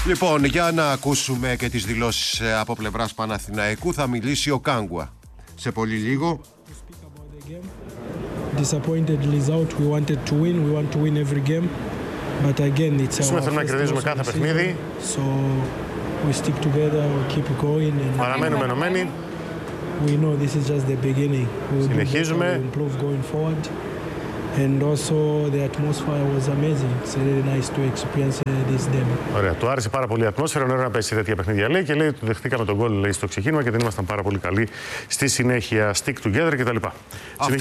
Λοιπόν, για να ακούσουμε και τις δηλώσεις από πλευράς Παναθηναϊκού, θα μιλήσει ο Κάγκουα σε πολύ λίγο. Disappointed result. We wanted to win. We want to win every game. But again, it's our θέλουμε να κερδίζουμε κάθε παιχνίδι. So we stick together, we keep going. Παραμένουμε ενωμένοι. We know this is just the beginning. We will Συνεχίζουμε. improve going forward. And also the atmosphere was amazing. It's really nice to experience this demo. Ωραία. Του άρεσε πάρα πολύ η ατμόσφαιρα. Είναι ωραίο να παίξει τέτοια παιχνίδια, λέει, και λέει ότι δεχτήκαμε τον γκολ, λέει, στο ξεκίνημα και δεν ήμασταν πάρα πολύ καλοί στη συνέχεια. Stick together κτλ.